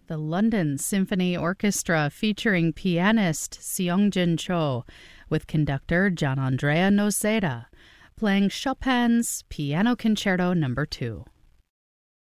the London Symphony Orchestra featuring pianist Seongjin Cho with conductor Gianandrea Noseda, playing Chopin's Piano Concerto No. 2.